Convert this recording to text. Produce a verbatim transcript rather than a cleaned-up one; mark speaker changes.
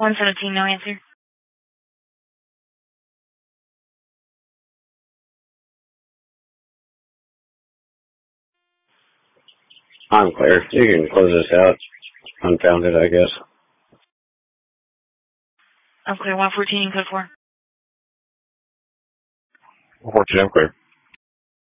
Speaker 1: one seventeen, no answer.
Speaker 2: I'm clear. You can close this out. Unfounded, I guess.
Speaker 1: I'm clear. one fourteen, code four.
Speaker 3: one fourteen, I'm clear.